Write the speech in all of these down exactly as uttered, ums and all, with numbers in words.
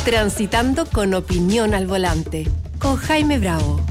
Transitando con opinión al volante, con Jaime Bravo.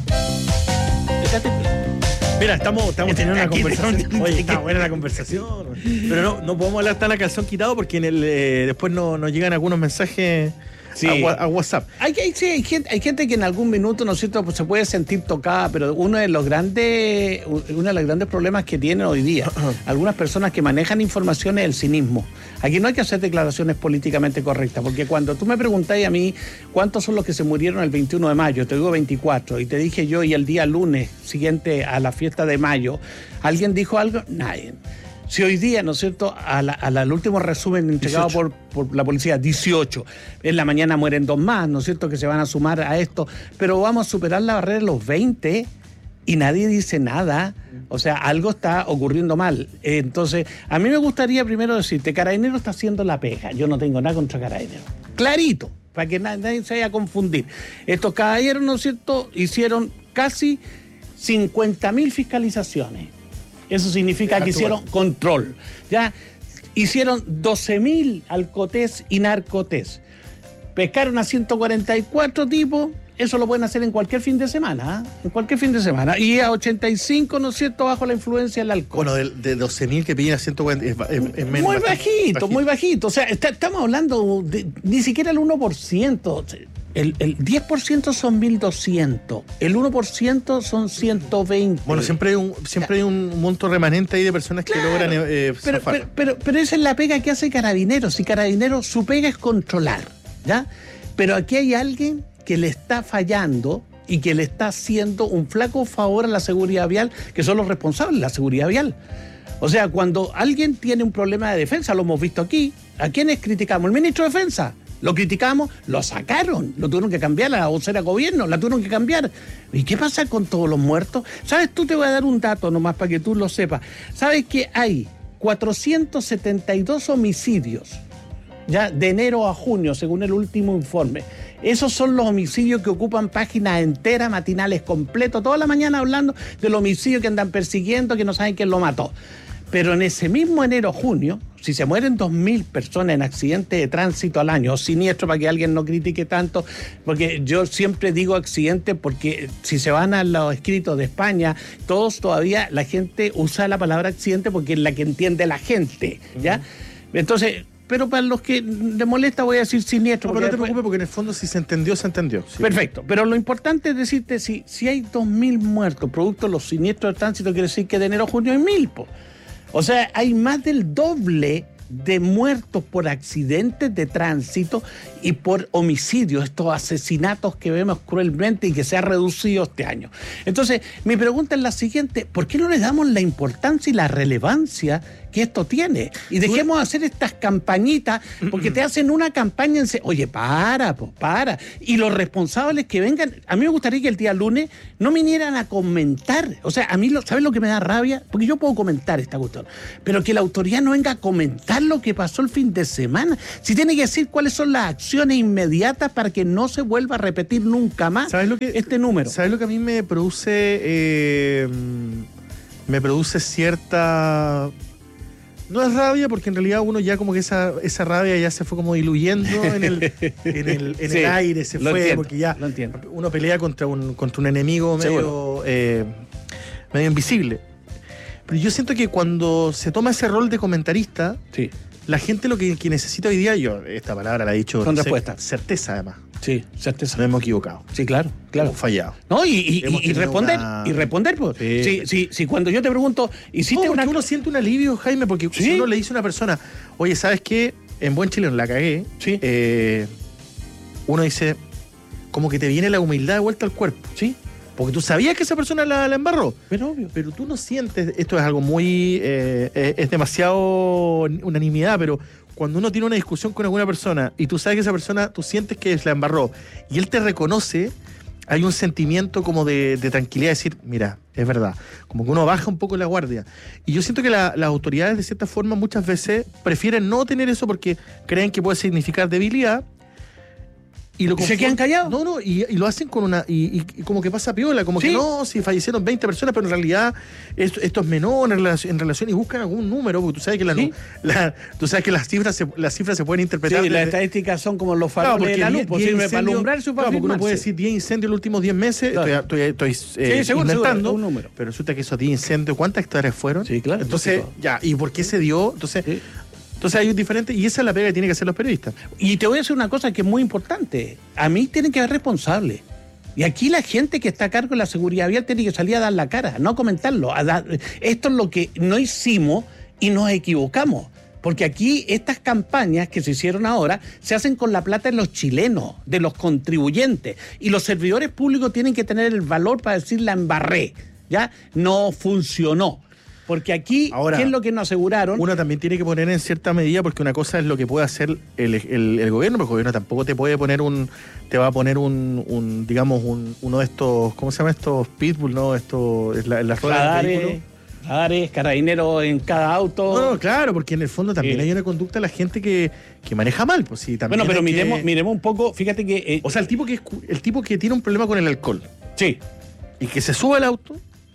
Mira, estamos, estamos teniendo una Aquí conversación. Oye, está buena la conversación. Pero no, no podemos hablar tan a calzón quitado porque en el, eh, después nos no llegan algunos mensajes Sí. a, a WhatsApp. Hay, hay, sí, hay, gente, hay gente que en algún minuto, ¿no es cierto?, pues se puede sentir tocada, pero uno de los grandes, uno de los grandes problemas que tienen hoy día algunas personas que manejan información es el cinismo. Aquí no hay que hacer declaraciones políticamente correctas, porque cuando tú me preguntáis a mí cuántos son los que se murieron el veintiuno de mayo, te digo veinticuatro, y te dije yo, y el día lunes siguiente a la fiesta de mayo, ¿alguien dijo algo? Nadie. Si hoy día, ¿no es cierto?, a la, a la, al último resumen entregado por, por la policía, dieciocho, en la mañana mueren dos más, ¿no es cierto?, que se van a sumar a esto, pero vamos a superar la barrera de los veinte y nadie dice nada. O sea, algo está ocurriendo mal. Eh, entonces, a mí me gustaría primero decirte, Carabineros está haciendo la pega. Yo no tengo nada contra Carabineros. Clarito, para que nadie, nadie se vaya a confundir. Estos caballeros, ¿no es cierto?, hicieron casi cincuenta mil fiscalizaciones. Eso significa que hicieron control. Ya hicieron doce mil alcotés y narcotés. Pescaron a ciento cuarenta y cuatro tipos. Eso lo pueden hacer en cualquier fin de semana, ¿eh? En cualquier fin de semana. Y a ochenta y cinco, ¿no es cierto?, bajo la influencia del alcohol. Bueno, de, de doce mil que piden a ciento cuarenta es, es, es menos. Muy bajito, bajito, muy bajito. O sea, está, estamos hablando de ni siquiera el uno por ciento. El, el diez por ciento son mil doscientos, el uno por ciento son ciento veinte. Bueno, siempre hay un, siempre hay un monto remanente ahí de personas que claro, logran eh, pero, pero, pero, pero esa es la pega que hace Carabineros. Y Carabineros, su pega es controlar, ¿ya? Pero aquí hay alguien que le está fallando y que le está haciendo un flaco favor a la seguridad vial, que son los responsables de la seguridad vial. O sea, cuando alguien tiene un problema de defensa, lo hemos visto aquí, ¿a quiénes criticamos? El ministro de Defensa. Lo criticamos, lo sacaron, lo tuvieron que cambiar, la vocera de gobierno, la tuvieron que cambiar. ¿Y qué pasa con todos los muertos? ¿Sabes? Tú te voy a dar un dato nomás para que tú lo sepas. ¿Sabes que hay cuatrocientos setenta y dos homicidios ya de enero a junio, según el último informe? Esos son los homicidios que ocupan páginas enteras, matinales completos, toda la mañana hablando del homicidio que andan persiguiendo, que no saben quién lo mató. Pero en ese mismo enero-junio, si se mueren dos mil personas en accidentes de tránsito al año, o siniestro, para que alguien no critique tanto, porque yo siempre digo accidente porque si se van a los escritos de España, todos todavía la gente usa la palabra accidente porque es la que entiende la gente, ¿ya? Uh-huh. Entonces, pero para los que les molesta voy a decir siniestro. No, pero no te preocupes porque en el fondo si se entendió, se entendió. Sí. Perfecto, pero lo importante es decirte, si, si hay dos mil muertos producto de los siniestros de tránsito, quiere decir que de enero a junio hay mil, po. O sea, hay más del doble de muertos por accidentes de tránsito y por homicidios, estos asesinatos que vemos cruelmente y que se ha reducido este año. Entonces, mi pregunta es la siguiente: ¿por qué no le damos la importancia y la relevancia que esto tiene? Y dejemos de hacer estas campañitas, porque te hacen una campaña en... Se- Oye, para, pues, para. Y los responsables que vengan... A mí me gustaría que el día lunes no vinieran a comentar. O sea, a mí, lo, ¿sabes lo que me da rabia? Porque yo puedo comentar esta cuestión, pero que la autoridad no venga a comentar lo que pasó el fin de semana. Si tiene que decir cuáles son las acciones inmediatas para que no se vuelva a repetir nunca más ¿Sabes lo que, este número? ¿Sabes lo que a mí me produce? Eh, me produce cierta... No es rabia, porque en realidad uno ya como que esa, esa rabia ya se fue como diluyendo en el, en el, en sí, el aire, se fue, entiendo, porque ya lo entiendo. uno pelea contra un, contra un enemigo medio, eh, medio invisible. Pero yo siento que cuando se toma ese rol de comentarista, Sí. la gente lo que, que necesita hoy día, yo esta palabra la he dicho, Con no sé, respuesta. certeza además. Sí, certeza. Nos hemos equivocado. Sí, claro, claro. Hemos fallado. No, y, y, Hemos y tenido responder, una... y responder, pues. Sí. Si, si, si cuando yo te pregunto, ¿hiciste No, una... uno siente un alivio, Jaime, porque ¿Sí? si uno le dice a una persona, oye, ¿sabes qué? En buen chileno la cagué. Sí. Eh, uno dice, como que te viene la humildad de vuelta al cuerpo. Sí, Porque tú sabías que esa persona la, la embarró. pero obvio. Pero tú no sientes, esto es algo muy, eh, eh, es demasiado unanimidad, pero cuando uno tiene una discusión con alguna persona y tú sabes que esa persona, tú sientes que la embarró y él te reconoce, hay un sentimiento como de, de tranquilidad, de decir, mira, es verdad, como que uno baja un poco la guardia. Y yo siento que la, las autoridades de cierta forma muchas veces prefieren no tener eso porque creen que puede significar debilidad. Y, lo ¿Y se quedan callados? No, no, y, y lo hacen con una. Y, y, y como que pasa piola, como ¿Sí? que no, si fallecieron veinte personas, pero en realidad esto, esto es menor en relación, en relación y buscan algún número, porque tú sabes que, la, ¿Sí? la, tú sabes que las, cifras se, las cifras se pueden interpretar. Sí, desde, las estadísticas son como los faroles claro, de la luz, diez, pues diez sirve para incendios, alumbrar su claro, porque uno puede sí. decir diez incendios en los últimos diez meses, Claro. estoy, estoy, estoy eh, Sí, seguro, inventando, seguro, un número. pero resulta que esos diez incendios, ¿cuántas hectáreas fueron? Sí, claro. Entonces, lógico. ya, ¿y por qué se dio? Entonces, Sí. entonces hay un diferente, y esa es la pega que tienen que hacer los periodistas. Y te voy a decir una cosa que es muy importante. A mí tienen que haber responsables. Y aquí la gente que está a cargo de la seguridad vial tiene que salir a dar la cara, no a comentarlo. A dar, esto es lo que no hicimos y nos equivocamos. Porque aquí estas campañas que se hicieron ahora se hacen con la plata de los chilenos, de los contribuyentes. Y los servidores públicos tienen que tener el valor para decir la embarré. ¿Ya? No funcionó. Porque aquí, Ahora, ¿qué es lo que nos aseguraron? Uno también tiene que poner en cierta medida, porque una cosa es lo que puede hacer el, el, el gobierno, porque el gobierno tampoco te puede poner un, te va a poner un, un digamos, un, uno de estos, ¿cómo se llama estos? Pitbull, ¿no? Esto, en la, en las ruedas del Radares, vehículo. radares, carabineros en cada auto. No, no, claro, porque en el fondo también Sí. hay una conducta de la gente que, que maneja mal, pues sí, también. Bueno, pero hay que- miremos, miremos un poco, fíjate que... eh, O sea, el tipo que es cu- el tipo que tiene un problema con el alcohol sí. y que se sube al auto,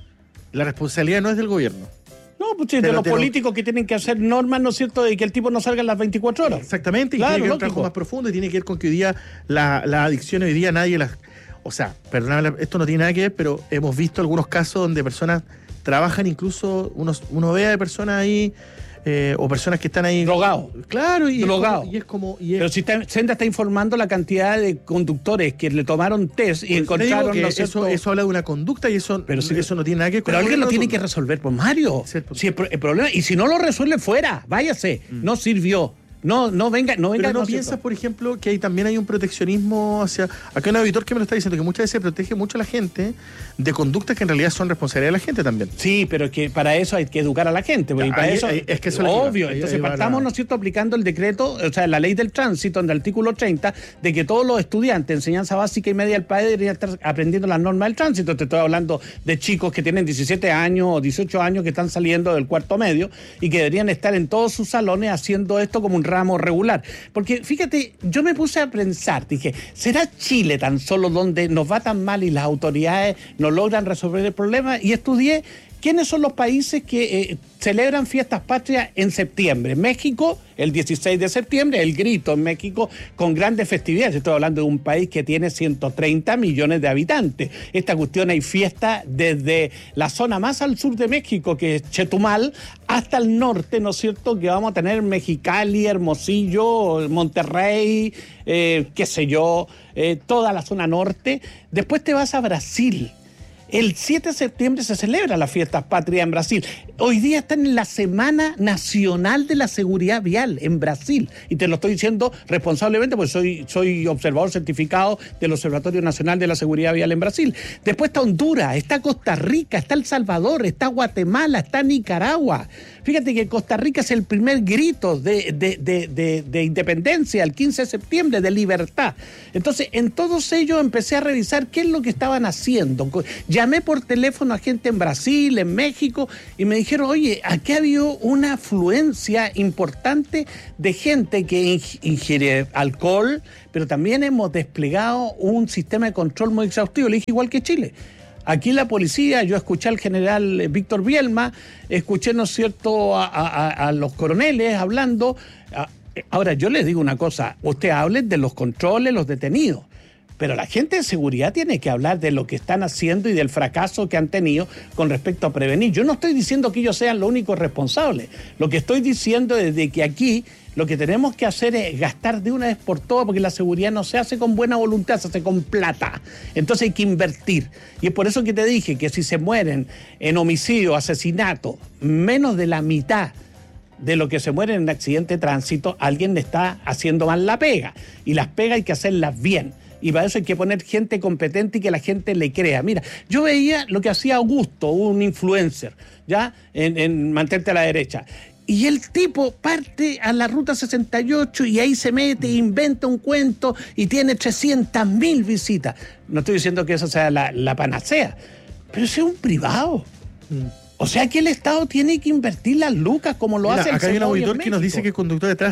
la responsabilidad no es del gobierno. No, pues sí, Te de lo- los te lo- políticos que tienen que hacer normas, ¿no es cierto?, de que el tipo no salga a las veinticuatro horas. Exactamente, y Claro, tiene que ver un lógico. trabajo más profundo y tiene que ver con que hoy día la- las adicciones, hoy día nadie las... O sea, perdóname, esto no tiene nada que ver, pero hemos visto algunos casos donde personas trabajan incluso, unos, uno vea de personas ahí, eh, o personas que están ahí... Drogado. Claro, y Drogado. es como... Y es como y es- Pero si está, Senda está informando la cantidad de conductores que le tomaron test y Te digo encontraron... que ¿no es eso, cierto? eso habla de una conducta y eso, Pero sí- eso no tiene nada que ver con Pero el alguien lo gobierno tiene de que turno. resolver, pues Mario. Ese es el punto. Si el, pro- el problema, y si no lo resuelve, fuera, váyase. No sirvió. No, no venga, no venga. Pero no ¿no es piensas, cierto? por ejemplo, que ahí también hay un proteccionismo hacia... Acá hay un auditor que me lo está diciendo, que muchas veces protege mucho a la gente de conductas que en realidad son responsabilidad de la gente también. Sí, pero que para eso hay que educar a la gente. Porque Ya, para ahí- eso, ahí- es que eso es lo que obvio. va, ahí- Entonces ahí va partamos, la- ¿no es cierto?, aplicando el decreto, o sea, la ley del tránsito, en el artículo treinta, de que todos los estudiantes de enseñanza básica y media del país deberían estar aprendiendo las normas del tránsito. Te estoy hablando de chicos que tienen diecisiete años o dieciocho años que están saliendo del cuarto medio y que deberían estar en todos sus salones haciendo esto como un ramo regular. Porque fíjate, yo me puse a pensar, dije, ¿será Chile tan solo donde nos va tan mal y las autoridades no logran resolver el problema? Y estudié quiénes son los países que eh, celebran fiestas patrias en septiembre. México, el dieciséis de septiembre, el grito en México con grandes festividades. Estoy hablando de un país que tiene ciento treinta millones de habitantes. Esta cuestión hay fiesta desde la zona más al sur de México, que es Chetumal, hasta el norte, ¿no es cierto?, que vamos a tener Mexicali, Hermosillo, Monterrey, eh, qué sé yo, eh, toda la zona norte. Después te vas a Brasil. El siete de septiembre se celebra las fiestas patrias en Brasil. Hoy día están en la Semana Nacional de la Seguridad Vial en Brasil. Y te lo estoy diciendo responsablemente porque soy, soy observador certificado del Observatorio Nacional de la Seguridad Vial en Brasil. Después está Honduras, está Costa Rica, está El Salvador, está Guatemala, está Nicaragua. Fíjate que Costa Rica es el primer grito de, de, de, de, de independencia, el quince de septiembre, de libertad. Entonces, en todos ellos empecé a revisar qué es lo que estaban haciendo. Llamé por teléfono a gente en Brasil, en México, y me dijeron, oye, aquí ha habido una afluencia importante de gente que ingiere alcohol, pero también hemos desplegado un sistema de control muy exhaustivo. Le dije, igual que Chile. Aquí la policía, yo escuché al general Víctor Bielma, escuché, ¿no es cierto?, a, a, a los coroneles hablando. Ahora, yo les digo una cosa, usted hable de los controles, los detenidos, pero la gente de seguridad tiene que hablar de lo que están haciendo y del fracaso que han tenido con respecto a prevenir. Yo no estoy diciendo que ellos sean los únicos responsables. Lo que estoy diciendo es de que aquí lo que tenemos que hacer es gastar de una vez por todas, porque la seguridad no se hace con buena voluntad, se hace con plata. Entonces hay que invertir. Y es por eso que te dije que si se mueren en homicidio, asesinato, menos de la mitad de lo que se mueren en accidente de tránsito, alguien le está haciendo mal la pega. Y las pegas hay que hacerlas bien. Y para eso hay que poner gente competente y que la gente le crea. Mira, yo veía lo que hacía Augusto, un influencer, ¿ya? En, en Mantente a la Derecha. Y el tipo parte a la ruta sesenta y ocho y ahí se mete, inventa un cuento y tiene trescientas mil visitas. No estoy diciendo que esa sea la, la panacea, pero ese es un privado. Mm. O sea que el Estado tiene que invertir las lucas como lo Mira, hace el acá hay un Segovia en auditor que nos México. dice que el conductor detrás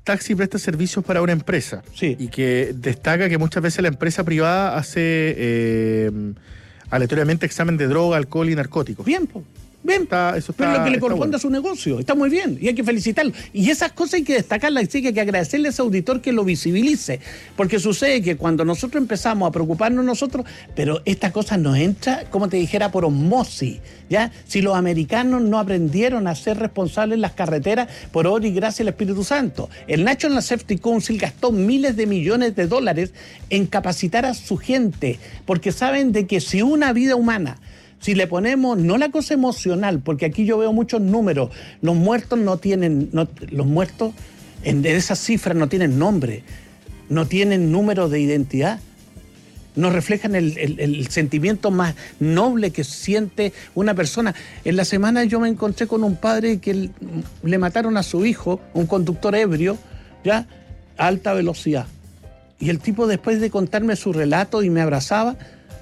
taxi presta servicios para una empresa. Sí. Y que destaca que muchas veces la empresa privada hace eh, aleatoriamente examen de droga, alcohol y narcóticos. Bien, po. Bien, Está- eso pero está- lo que le está corresponde bueno. a su negocio, está muy bien y hay que felicitarlo. Y esas cosas hay que destacarlas y sí que hay que agradecerle a ese auditor que lo visibilice, porque sucede que cuando nosotros empezamos a preocuparnos nosotros, pero esta cosa nos entra, como te dijera, por osmosis, ¿ya? Si los americanos no aprendieron a ser responsables en las carreteras por obra y gracia del Espíritu Santo. El National Safety Council gastó miles de millones de dólares en capacitar a su gente, porque saben de que si una vida humana, si le ponemos, no la cosa emocional, porque aquí yo veo muchos números, los muertos no tienen, no, los muertos en esas cifras no tienen nombre, no tienen número de identidad, no reflejan el, el, el sentimiento más noble que siente una persona. En la semana yo me encontré con un padre que l- le mataron a su hijo, un conductor ebrio, ya, a alta velocidad. Y el tipo, después de contarme su relato y me abrazaba,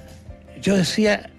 yo decía,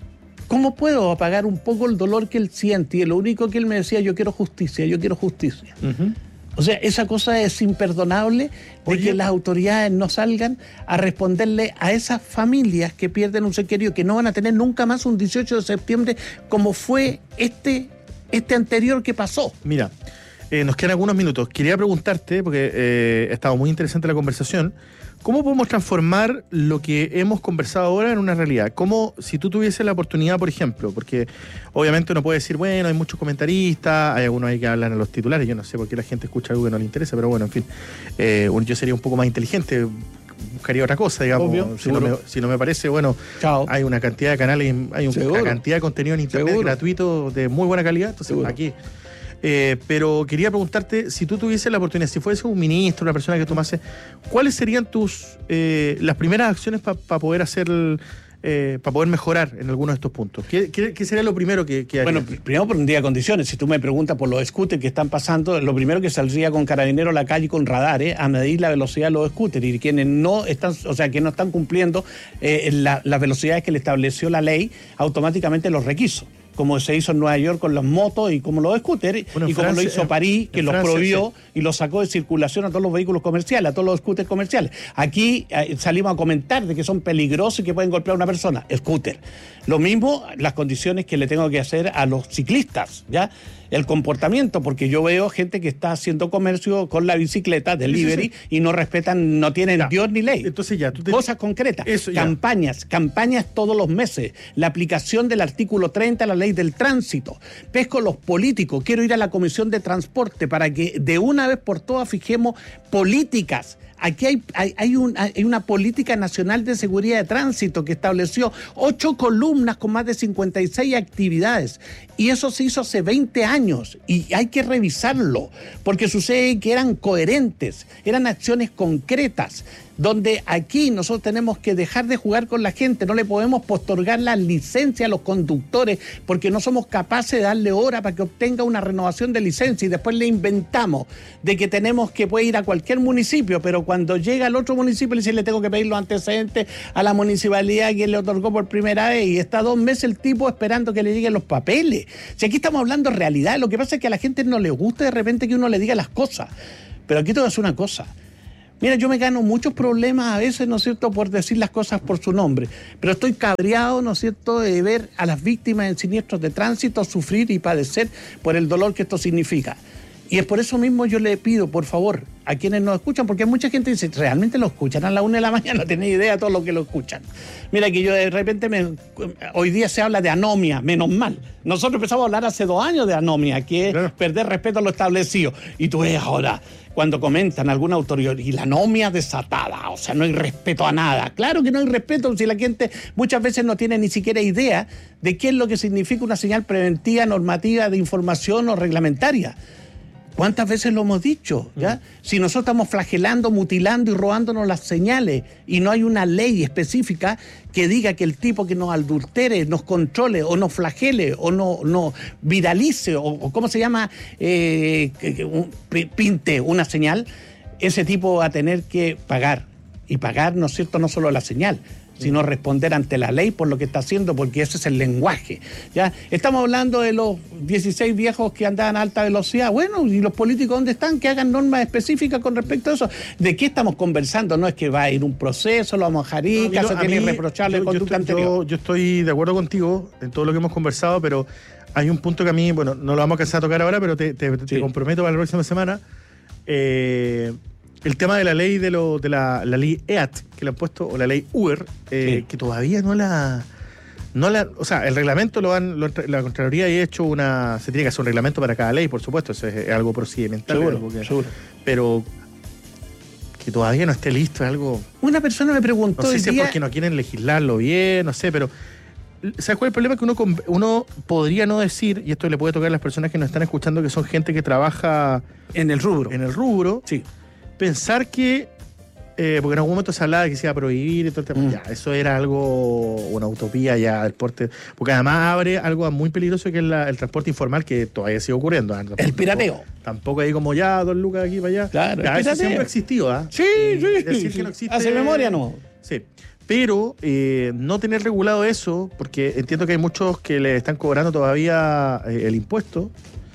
¿cómo puedo apagar un poco el dolor que él siente? Y lo único que él me decía, yo quiero justicia, yo quiero justicia. Ujú. O sea, esa cosa es imperdonable de Oye. que las autoridades no salgan a responderle a esas familias que pierden un ser querido, que no van a tener nunca más un dieciocho de septiembre como fue este, este anterior que pasó. Mira, eh, nos quedan algunos minutos. Quería preguntarte, porque eh, ha estado muy interesante la conversación, ¿cómo podemos transformar lo que hemos conversado ahora en una realidad? ¿Cómo, si tú tuvieses la oportunidad, por ejemplo, porque obviamente uno puede decir, bueno, hay muchos comentaristas, hay algunos ahí que hablan en los titulares, yo no sé por qué la gente escucha algo que no le interesa, pero bueno, en fin, eh, un- yo sería un poco más inteligente, buscaría otra cosa, digamos. Obvio, si, no me, seguro. si no me parece, bueno, Chao. hay una cantidad de canales, hay un- Seguro. una cantidad de contenido en internet Seguro. gratuito de muy buena calidad, entonces Seguro. aquí... Eh, pero quería preguntarte, si tú tuvieses la oportunidad, si fuese un ministro, una persona que tomase, ¿cuáles serían tus eh, las primeras acciones para poder hacer, eh, para poder mejorar en algunos de estos puntos? ¿Qué, qué, qué sería lo primero que, que harías? Bueno, pr- primero pondría condiciones. Si tú me preguntas por los scooters que están pasando, lo primero que saldría con carabineros a la calle con radares a medir la velocidad de los scooters y quienes no están, o sea, que no están cumpliendo eh, la- las velocidades que le estableció la ley, automáticamente los requiso. Como se hizo en Nueva York con las motos y como los scooters, Bueno, en y como Francia- lo hizo en- París, que en los Francia, prohibió y los sacó de circulación a todos los vehículos comerciales, a todos los scooters comerciales. Aquí eh, salimos a comentar de que son peligrosos y que pueden golpear a una persona, scooter. Lo mismo, las condiciones que le tengo que hacer a los ciclistas, ¿ya? El comportamiento, porque yo veo gente que está haciendo comercio con la bicicleta, delivery, sí. y no respetan, no tienen Ya. Dios ni ley. Entonces ya, tú te- Cosas concretas. Eso ya. Campañas, campañas todos los meses. La aplicación del artículo treinta de la ley del tránsito. Pesco los políticos. Quiero ir a la Comisión de Transporte para que de una vez por todas fijemos políticas. Aquí hay, hay, hay, un, hay una política nacional de seguridad de tránsito que estableció ocho columnas con más de cincuenta y seis actividades. Y eso se hizo hace veinte años. Y hay que revisarlo. Porque sucede que eran coherentes. Eran acciones concretas. Donde aquí nosotros tenemos que dejar de jugar con la gente. No le podemos postergar la licencia a los conductores porque no somos capaces de darle hora para que obtenga una renovación de licencia y después le inventamos de que tenemos que puede ir a cualquier municipio, pero cuando llega al otro municipio le dice le tengo que pedir los antecedentes a la municipalidad que le otorgó por primera vez y está dos meses el tipo esperando que le lleguen los papeles. Si aquí estamos hablando de realidad, lo que pasa es que a la gente no le gusta de repente que uno le diga las cosas. Pero aquí te voy a decir una cosa. Mira, yo me gano muchos problemas a veces, ¿no es cierto?, por decir las cosas por su nombre, pero estoy cabreado, ¿no es cierto?, de ver a las víctimas en siniestros de tránsito sufrir y padecer por el dolor que esto significa. Y es por eso mismo yo le pido, por favor, a quienes nos escuchan, porque mucha gente dice, ¿realmente lo escuchan a la una de la mañana? No tienen idea de todo lo que lo escuchan. Mira que yo de repente, me, hoy día se habla de anomia, menos mal. Nosotros empezamos a hablar hace dos años de anomia, que es Claro. perder respeto a lo establecido. Y tú ves ahora, cuando comentan alguna autoridad, y la anomia desatada, o sea, no hay respeto a nada. Claro que no hay respeto si la gente muchas veces no tiene ni siquiera idea de qué es lo que significa una señal preventiva, normativa, de información o reglamentaria. ¿Cuántas veces lo hemos dicho? ¿Ya? Si nosotros estamos flagelando, mutilando y robándonos las señales y no hay una ley específica que diga que el tipo que nos adultere, nos controle o nos flagele o no, no viralice o, o ¿cómo se llama? Eh, que- que un- pinte una señal, ese tipo va a tener que pagar. Y pagar, ¿no es cierto?, no solo la señal, sino responder ante la ley por lo que está haciendo, porque ese es el lenguaje. ¿Ya? Estamos hablando de los dieciséis viejos que andaban a alta velocidad. Bueno, ¿y los políticos dónde están? Que hagan normas específicas con respecto a eso. ¿De qué estamos conversando? No es que va a ir un proceso, lo vamos a jarica, no, se a tiene mí, irreprochable yo, conducta yo estoy, anterior. Yo, yo estoy de acuerdo contigo en todo lo que hemos conversado, pero hay un punto que a mí, bueno, no lo vamos a alcanzar a tocar ahora, pero te, te, sí. te comprometo para la próxima semana. Eh, el tema de la ley de lo de la, la ley E A T que le han puesto, o la ley Uber, eh, sí. que todavía no la no la o sea, el reglamento lo han lo, la Contraloría ha hecho una, se tiene que hacer un reglamento para cada ley, por supuesto, eso es, es algo procedimental, seguro, algo que, seguro. Pero que todavía no esté listo es algo. Una persona me preguntó, no sé si día... es porque no quieren legislarlo bien, no sé, pero ¿sabes cuál es el problema? Que uno, uno podría no decir, y esto le puede tocar a las personas que nos están escuchando, que son gente que trabaja en el rubro. En el rubro. Sí. Pensar que, eh, porque en algún momento se hablaba de que se iba a prohibir y todo el tema, mm. ya, eso era algo, una utopía ya del porte, porque además abre algo muy peligroso que es la, el transporte informal, que todavía sigue ocurriendo. ¿eh? El pirateo. Tampoco, tampoco ahí como ya, dos lucas aquí para allá. Claro, ya, eso siempre ha existido, ¿ah? Sí, eh, sí. Decir que no existe, hace memoria, no. Sí. Pero eh, no tener regulado eso, porque entiendo que hay muchos que le están cobrando todavía eh, el impuesto,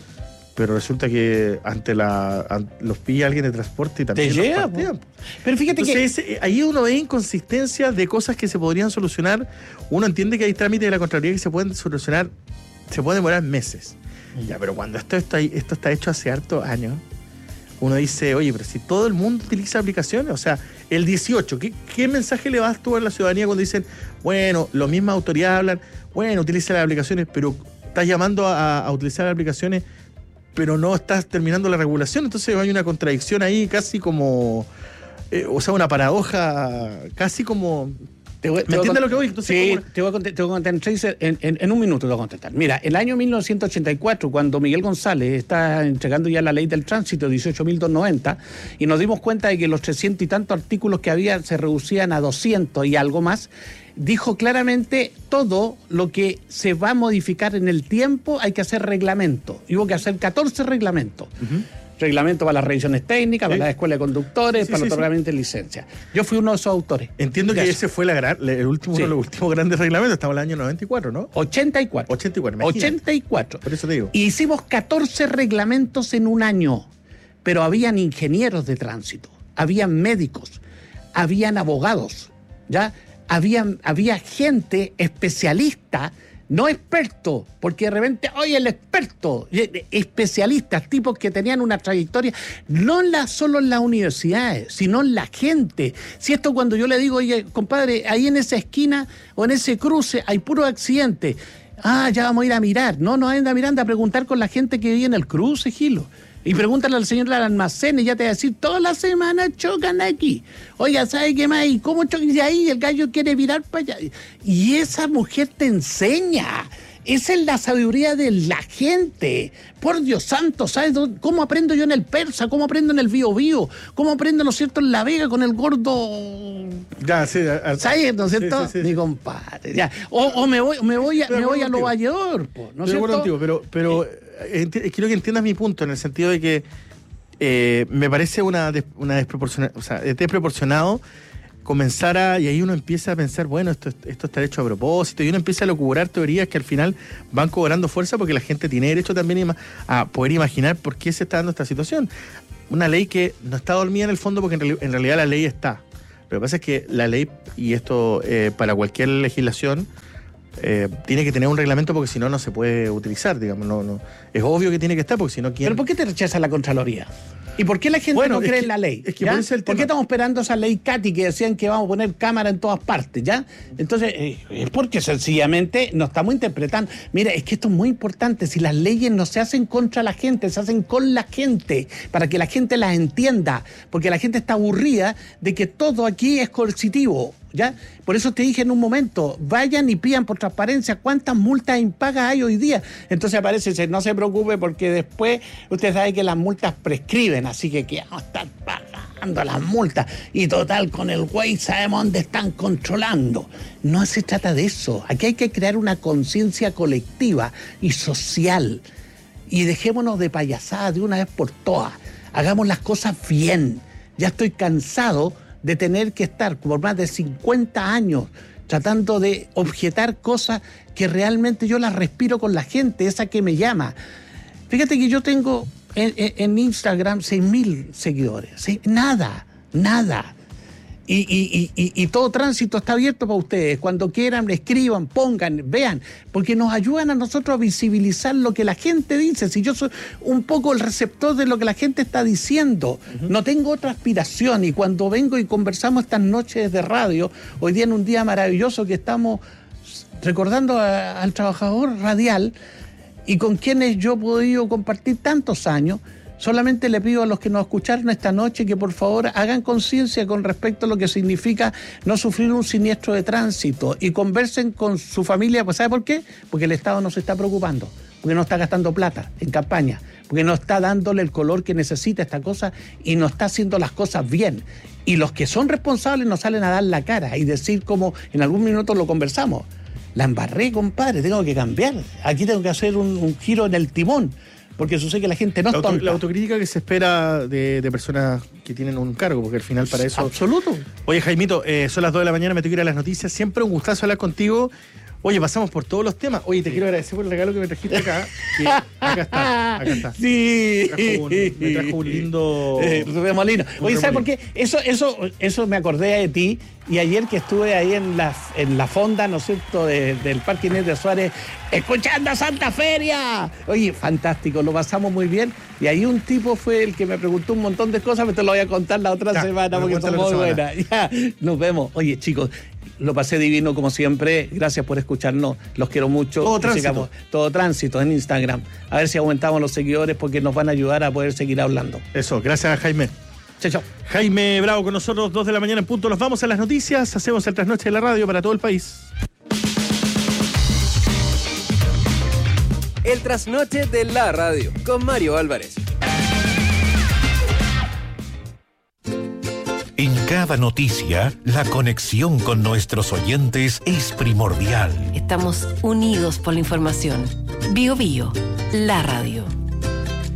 pero resulta que ante la ante, los pilla alguien de transporte y también te los llega, partean. Pero fíjate Entonces, que ese, ahí uno ve inconsistencias de cosas que se podrían solucionar. Uno entiende que hay trámites de la Contraloría que se pueden solucionar, se pueden demorar meses. Mm. Ya, pero cuando esto está, esto está hecho hace hartos años, uno dice, oye, pero si todo el mundo utiliza aplicaciones, o sea, el dieciocho, ¿qué, qué mensaje le vas tú a la ciudadanía cuando dicen, bueno, las mismas autoridades hablan, bueno, utiliza las aplicaciones, pero estás llamando a, a utilizar las aplicaciones, pero no estás terminando la regulación? Entonces hay una contradicción ahí casi como, eh, o sea, una paradoja casi como... Te voy, ¿Me entiendes lo que voy? Entonces, sí, ¿cómo? te voy a contestar en, en, en un minuto te voy a contestar. Mira, el año mil novecientos ochenta y cuatro, cuando Miguel González está entregando ya la ley del tránsito dieciocho mil doscientos noventa, y nos dimos cuenta de que los trescientos y tantos artículos que había se reducían a doscientos y algo más, dijo claramente todo lo que se va a modificar en el tiempo hay que hacer reglamento. Y hubo que hacer catorce reglamentos. Uh-huh. Reglamento para las revisiones técnicas, sí. para la escuela de conductores, sí, para sí, el otorgamiento sí. de licencia. Yo fui uno de esos autores. Entiendo que eso. ese fue la gran, el último, sí. uno de los últimos grandes reglamentos. Estamos en el año noventa y cuatro, ¿no? ochenta y cuatro. ochenta y cuatro, imagínate. ochenta y cuatro. Por eso te digo. Y hicimos catorce reglamentos en un año, pero habían ingenieros de tránsito, habían médicos, habían abogados, ¿ya? Habían, había gente especialista, no experto, porque de repente, oye, el experto, especialistas, tipos que tenían una trayectoria, no la, solo en las universidades, sino en la gente. Si esto cuando yo le digo, oye, compadre, ahí en esa esquina o en ese cruce hay puros accidentes, ah, ya vamos a ir a mirar. No, no anda mirando a preguntar con la gente que vive en el cruce, Gilo. Y pregúntale al señor del almacén y ya te va a decir, toda la semana chocan aquí. Oiga, ¿sabe qué más? ¿Y cómo chocan? Y ahí el gallo quiere virar para allá. Y esa mujer te enseña. Esa es la sabiduría de la gente. Por Dios santo, ¿sabes cómo aprendo yo en el Persa? ¿Cómo aprendo en el Bío Bío? ¿Cómo aprendo, ¿no es cierto, en La Vega con el gordo? Ya, sí. A, ¿sabes, no es cierto? Sí, sí, sí. Mi compadre. Ya. O, o me voy, me voy a, me voy a Lo Valledor, ¿no es cierto? Contigo, pero, pero eh, ent- quiero que entiendas mi punto, en el sentido de que eh, me parece una, des- una desproporcionada, o sea, es desproporcionado comenzar a, y ahí uno empieza a pensar, bueno, esto, esto está hecho a propósito, y uno empieza a locubrar teorías que al final van cobrando fuerza porque la gente tiene derecho también a poder imaginar por qué se está dando esta situación. Una ley que no está dormida en el fondo porque en, reali- en realidad la ley está. Lo que pasa es que la ley, y esto eh, para cualquier legislación, eh, tiene que tener un reglamento porque si no, no se puede utilizar, digamos. No, no. Es obvio que tiene que estar porque si no, ¿quién? ¿Pero por qué te rechaza la Contraloría? ¿Y por qué la gente bueno, no cree que, en la ley? Es que ¿ya? por, el ¿Por qué estamos esperando esa ley Cati que decían que vamos a poner cámara en todas partes? ¿Ya? Entonces, eh, es porque sencillamente nos estamos interpretando. Mira, es que esto es muy importante. Si las leyes no se hacen contra la gente, se hacen con la gente, para que la gente las entienda, porque la gente está aburrida de que todo aquí es coercitivo. ¿Ya? Por eso te dije en un momento, vayan y pidan por transparencia cuántas multas impagas hay hoy día. Entonces aparece, dice, no se preocupe porque después usted sabe que las multas prescriben, así que que vamos a estar pagando las multas. Y total, con el güey sabemos dónde están controlando. No se trata de eso. Aquí hay que crear una conciencia colectiva y social. Y dejémonos de payasadas de una vez por todas. Hagamos las cosas bien. Ya estoy cansado de tener que estar por más de cincuenta años tratando de objetar cosas que realmente yo las respiro con la gente, esa que me llama. Fíjate que yo tengo en, en Instagram seis mil seguidores, ¿sí? Nada, nada. Y, y, y, y todo tránsito está abierto para ustedes. Cuando quieran, escriban, pongan, vean, porque nos ayudan a nosotros a visibilizar lo que la gente dice. Si yo soy un poco el receptor de lo que la gente está diciendo, uh-huh. no tengo otra aspiración. Y cuando vengo y conversamos estas noches de radio, hoy día en un día maravilloso que estamos recordando a, al trabajador radial y con quienes yo he podido compartir tantos años, solamente le pido a los que nos escucharon esta noche que por favor hagan conciencia con respecto a lo que significa no sufrir un siniestro de tránsito y conversen con su familia. Pues ¿sabe por qué? Porque el Estado no se está preocupando, porque no está gastando plata en campaña, porque no está dándole el color que necesita esta cosa y no está haciendo las cosas bien. Y los que son responsables nos salen a dar la cara y decir, como en algún minuto lo conversamos, la embarré, compadre, tengo que cambiar, aquí tengo que hacer un, un giro en el timón. Porque sucede que la gente no es tonta. La, la autocrítica que se espera de, de personas que tienen un cargo, porque al final para eso... Absoluto. Oye, Jaimito, eh, son las dos de la mañana, me tengo que ir a las noticias. Siempre un gustazo hablar contigo. Oye, pasamos por todos los temas. Oye, te sí. quiero agradecer por el regalo que me trajiste acá. Que acá está, acá está. Sí. Me trajo un, me trajo un lindo... Eh, remolino. Oye, ¿sabes por qué? Eso, eso, eso me acordé de ti. Y ayer que estuve ahí en la, en la fonda, ¿no es cierto?, de, del Parque Inés de Suárez, escuchando a Santa Feria. Oye, fantástico, lo pasamos muy bien. Y ahí un tipo fue el que me preguntó un montón de cosas, pero te lo voy a contar la otra ya, semana porque son muy buenas. Ya, nos vemos. Oye, chicos, lo pasé divino como siempre. Gracias por escucharnos. Los quiero mucho. Todo tránsito. Sigamos, todo tránsito en Instagram. A ver si aumentamos los seguidores porque nos van a ayudar a poder seguir hablando. Eso, gracias, Jaime. Chao, chao. Jaime Bravo con nosotros, dos de la mañana en punto. Nos vamos a las noticias. Hacemos el trasnoche de la radio para todo el país. El trasnoche de la radio con Mario Álvarez. En cada noticia, la conexión con nuestros oyentes es primordial. Estamos unidos por la información. Bio Bio, la radio.